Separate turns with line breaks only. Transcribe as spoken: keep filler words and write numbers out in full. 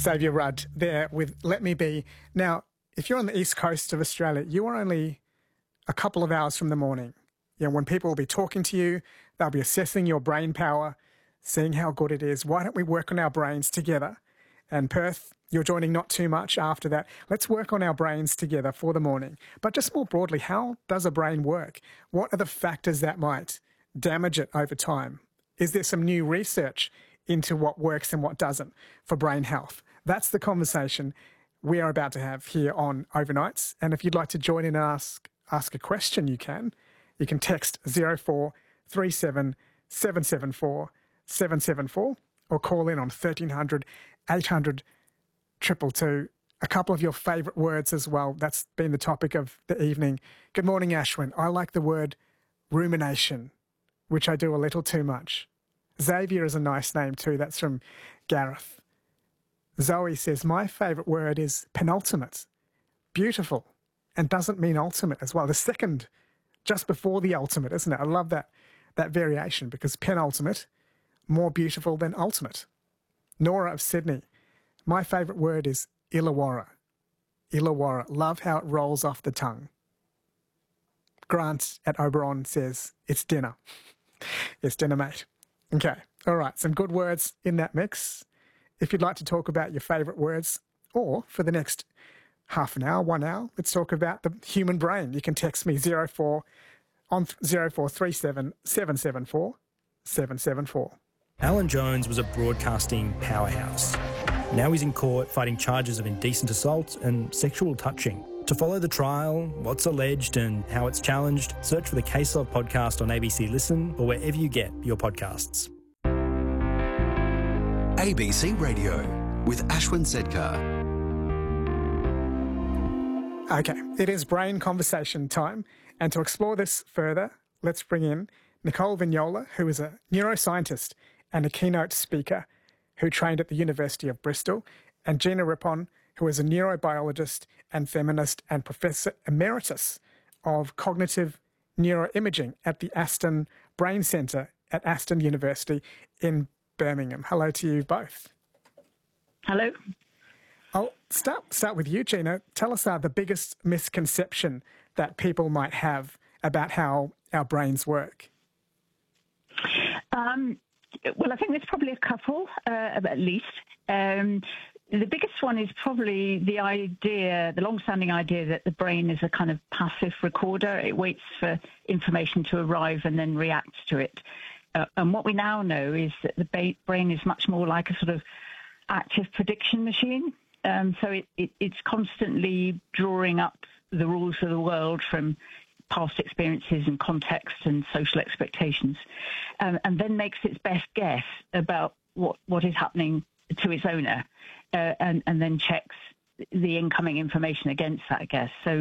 Xavier Rudd there with Let Me Be. Now, if you're on the east coast of Australia, you are only a couple of hours from the morning. You know, when people will be talking to you, they'll be assessing your brain power, seeing how good it is. Why don't we work on our brains together? And Perth, you're joining not too much after that. Let's work on our brains together for the morning. But just more broadly, how does a brain work? What are the factors that might damage it over time? Is there some new research into what works and what doesn't for brain health? That's the conversation we are about to have here on Overnights. And if you'd like to join in and ask, ask a question, you can. You can text zero four three seven seven seven four seven seven four or call in on thirteen hundred eight hundred two two two. A couple of your favourite words as well. That's been the topic of the evening. Good morning, Ashwin. I like the word rumination, which I do a little too much. Xavier is a nice name too. That's from Gareth. Zoe says, my favourite word is penultimate. Beautiful. And doesn't mean ultimate as well. The second, just before the ultimate, isn't it? I love that, that variation because penultimate, more beautiful than ultimate. Nora of Sydney, my favourite word is Illawarra. Illawarra. Love how it rolls off the tongue. Grant at Oberon says, it's dinner. It's dinner, mate. Okay. All right. Some good words in that mix. If you'd like to talk about your favourite words, or for the next half an hour, one hour, let's talk about the human brain. You can text me zero four on zero four three seven seven seven four seven seven four.
Alan Jones was a broadcasting powerhouse. Now he's in court fighting charges of indecent assault and sexual touching. To follow the trial, what's alleged and how it's challenged, search for the Case Of podcast on A B C Listen or wherever you get your podcasts.
A B C Radio with Ashwin Sedkar.
Okay, it is brain conversation time. And to explore this further, let's bring in Nicole Vignola, who is a neuroscientist and a keynote speaker who trained at the University of Bristol, and Gina Rippon, who is a neurobiologist and feminist and Professor Emeritus of Cognitive Neuroimaging at the Aston Brain Centre at Aston University in Birmingham. Hello to you both.
Hello.
I'll start, start with you, Gina. Tell us uh, the biggest misconception that people might have about how our brains work.
Um, well, I think there's probably a couple, uh, at least. Um, the biggest one is probably the idea, the long-standing idea that the brain is a kind of passive recorder. It waits for information to arrive and then reacts to it. Uh, and what we now know is that the ba- brain is much more like a sort of active prediction machine. Um, so it, it, it's constantly drawing up the rules of the world from past experiences and context and social expectations, um, and then makes its best guess about what, what is happening to its owner, uh, and, and then checks the incoming information against that guess. So